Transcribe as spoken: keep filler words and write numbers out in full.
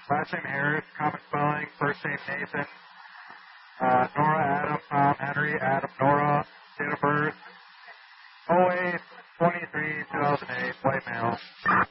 last name Harris, common spelling, first name Nathan. Uh, Nora, Adam, Tom, Henry, Adam, Nora, date of birth, oh eight twenty-three two thousand eight, white male.